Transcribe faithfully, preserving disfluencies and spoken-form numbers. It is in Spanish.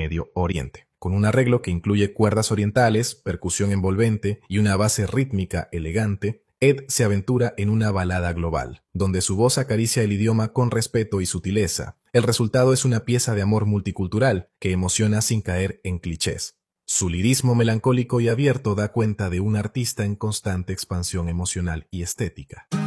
Medio Oriente. Con un arreglo que incluye cuerdas orientales, percusión envolvente y una base rítmica elegante, Ed se aventura en una balada global, donde su voz acaricia el idioma con respeto y sutileza. El resultado es una pieza de amor multicultural que emociona sin caer en clichés. Su lirismo melancólico y abierto da cuenta de un artista en constante expansión emocional y estética.